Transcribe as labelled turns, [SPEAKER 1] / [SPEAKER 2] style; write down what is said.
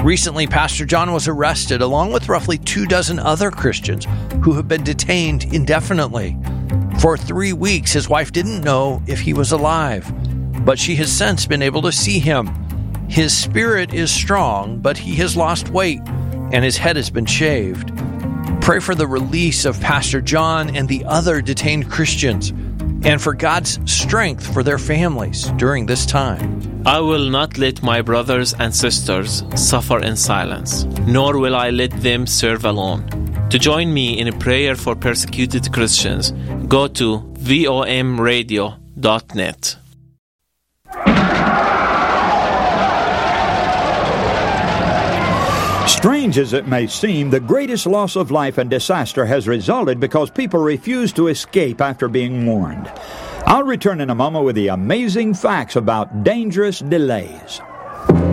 [SPEAKER 1] Recently, Pastor John was arrested along with roughly 24 other Christians who have been detained indefinitely. For 3 weeks, his wife didn't know if he was alive, but she has since been able to see him. His spirit is strong, but he has lost weight, and his head has been shaved. Pray for the release of Pastor John and the other detained Christians, and for God's strength for their families during this time.
[SPEAKER 2] I will not let my brothers and sisters suffer in silence, nor will I let them serve alone. To join me in a prayer for persecuted Christians, go to vomradio.net.
[SPEAKER 3] Strange as it may seem, the greatest loss of life and disaster has resulted because people refuse to escape after being warned. I'll return in a moment with the amazing facts about dangerous delays.